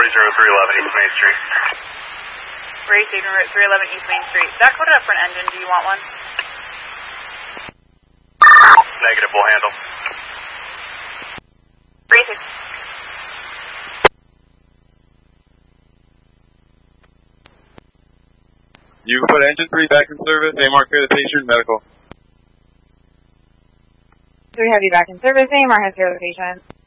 route 311 East Main Street. Racing route 311 East Main Street. That quoted up for an engine. Do you want one? Negative, we'll handle. Racing. You can put engine 3 back in service. AMR clear the patient. Medical. 3 Heavy back in service. AMR has clear the patient.